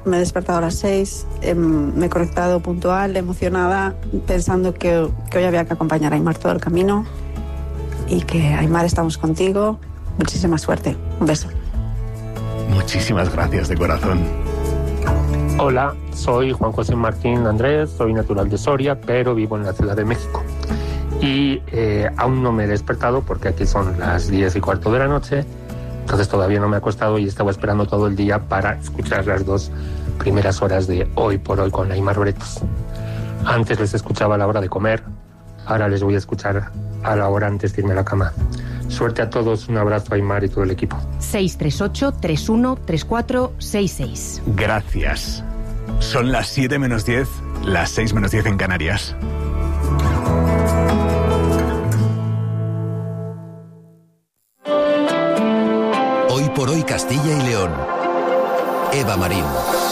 me he despertado a las 6, me he conectado puntual, emocionada, pensando que hoy había que acompañar a Aimar todo el camino y que Aimar, estamos contigo. Muchísima suerte. Un beso. Muchísimas gracias de corazón. Hola, soy Juan José Martín Andrés, soy natural de Soria, pero vivo en la Ciudad de México. Y aún no me he despertado porque aquí son las 10:15 de la noche, entonces todavía no me he acostado y estaba esperando todo el día para escuchar las 2 primeras horas de Hoy por Hoy con Aimar Bretos. Antes les escuchaba a la hora de comer, ahora les voy a escuchar a la hora antes de irme a la cama. Suerte a todos, un abrazo a Aimar y todo el equipo. 638-313466. Gracias. Son las 7 menos 10, las 6 menos 10 en Canarias. Hoy por Hoy Castilla y León. Eva Marín.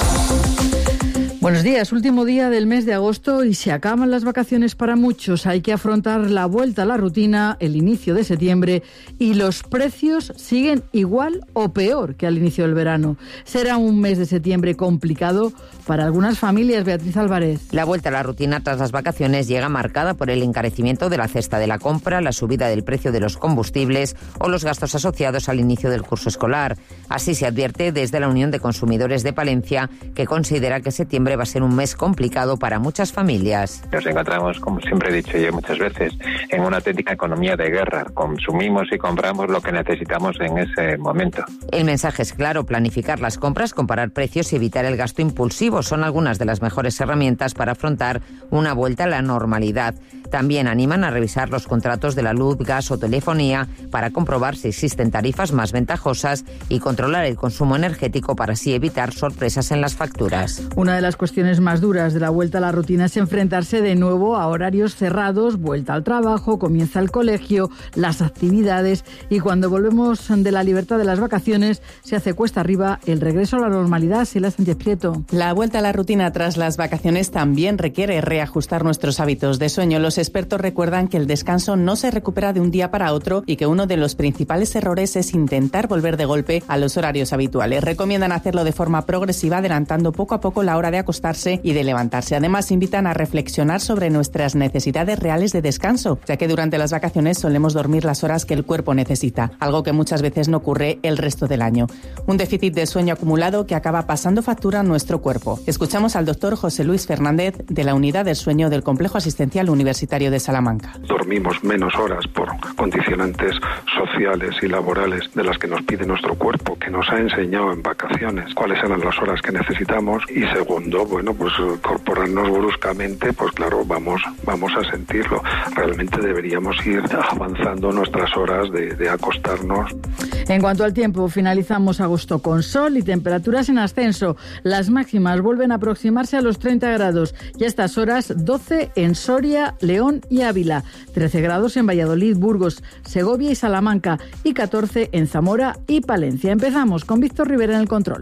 Buenos días, último día del mes de agosto y se acaban las vacaciones para muchos. Hay que afrontar la vuelta a la rutina, el inicio de septiembre, y los precios siguen igual o peor que al inicio del verano. Será un mes de septiembre complicado para algunas familias. Beatriz Álvarez. La vuelta a la rutina tras las vacaciones llega marcada por el encarecimiento de la cesta de la compra, la subida del precio de los combustibles o los gastos asociados al inicio del curso escolar. Así se advierte desde la Unión de Consumidores de Palencia, que considera que septiembre va a ser un mes complicado para muchas familias. Nos encontramos, como siempre he dicho yo muchas veces, en una auténtica economía de guerra. Consumimos y compramos lo que necesitamos en ese momento. El mensaje es claro: planificar las compras, comparar precios y evitar el gasto impulsivo son algunas de las mejores herramientas para afrontar una vuelta a la normalidad. También animan a revisar los contratos de la luz, gas o telefonía para comprobar si existen tarifas más ventajosas y controlar el consumo energético para así evitar sorpresas en las facturas. Una de las cuestiones más duras de la vuelta a la rutina es enfrentarse de nuevo a horarios cerrados, vuelta al trabajo, comienza el colegio, las actividades, y cuando volvemos de la libertad de las vacaciones se hace cuesta arriba el regreso a la normalidad. Silvia Sánchez Prieto. La vuelta a la rutina tras las vacaciones también requiere reajustar nuestros hábitos de sueño. Los expertos recuerdan que el descanso no se recupera de un día para otro y que uno de los principales errores es intentar volver de golpe a los horarios habituales. Recomiendan hacerlo de forma progresiva, adelantando poco a poco la hora de acostarse y de levantarse. Además, invitan a reflexionar sobre nuestras necesidades reales de descanso, ya que durante las vacaciones solemos dormir las horas que el cuerpo necesita, algo que muchas veces no ocurre el resto del año. Un déficit de sueño acumulado que acaba pasando factura a nuestro cuerpo. Escuchamos al doctor José Luis Fernández de la Unidad del Sueño del Complejo Asistencial Universitario de Salamanca. Dormimos menos horas por condicionantes sociales y laborales de las que nos pide nuestro cuerpo, que nos ha enseñado en vacaciones cuáles eran las horas que necesitamos, y segundo, pues incorporarnos bruscamente, pues claro, vamos a sentirlo. Realmente deberíamos ir avanzando nuestras horas de acostarnos. En cuanto al tiempo, finalizamos agosto con sol y temperaturas en ascenso. Las máximas vuelven a aproximarse a los 30 grados y a estas horas 12 en Soria, León y Ávila, 13 grados en Valladolid, Burgos, Segovia y Salamanca y 14 en Zamora y Palencia. Empezamos con Víctor Rivera en el control.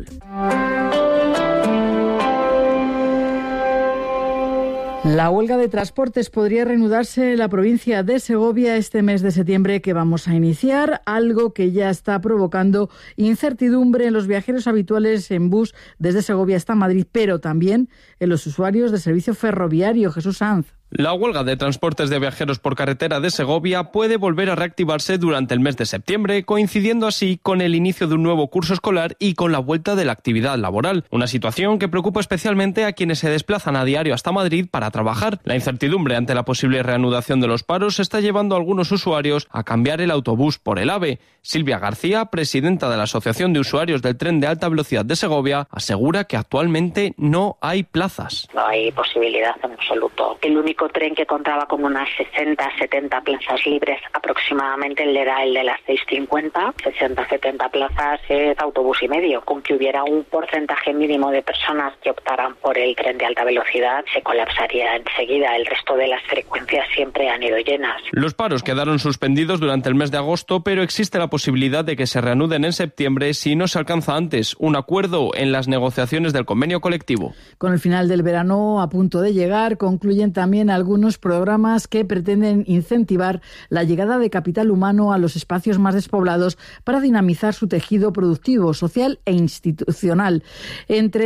La huelga de transportes podría reanudarse en la provincia de Segovia este mes de septiembre que vamos a iniciar, algo que ya está provocando incertidumbre en los viajeros habituales en bus desde Segovia hasta Madrid, pero también en los usuarios del servicio ferroviario. Jesús Sanz. La huelga de transportes de viajeros por carretera de Segovia puede volver a reactivarse durante el mes de septiembre, coincidiendo así con el inicio de un nuevo curso escolar y con la vuelta de la actividad laboral. Una situación que preocupa especialmente a quienes se desplazan a diario hasta Madrid para trabajar. La incertidumbre ante la posible reanudación de los paros está llevando a algunos usuarios a cambiar el autobús por el AVE. Silvia García, presidenta de la Asociación de Usuarios del Tren de Alta Velocidad de Segovia, asegura que actualmente no hay plazas. No hay posibilidad en absoluto. El único tren que contaba con unas 60-70 plazas libres aproximadamente era el de las 6:50. 60-70 plazas es autobús y medio. Con que hubiera un porcentaje mínimo de personas que optaran por el tren de alta velocidad, se colapsaría enseguida. El resto de las frecuencias siempre han ido llenas. Los paros quedaron suspendidos durante el mes de agosto, pero existe la posibilidad de que se reanuden en septiembre si no se alcanza antes un acuerdo en las negociaciones del convenio colectivo. Con el final del verano a punto de llegar, concluyen también algunos programas que pretenden incentivar la llegada de capital humano a los espacios más despoblados para dinamizar su tejido productivo, social e institucional. Entre